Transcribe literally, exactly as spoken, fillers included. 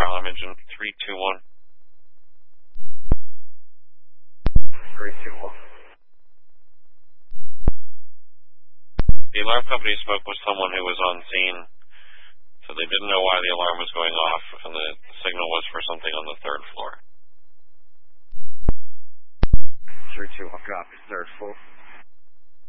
Charlie Engine three two one. three two one. The alarm company spoke with someone who was on scene, so they didn't know why the alarm was going off, and the signal was for something on the third floor. three two one, copy, third floor.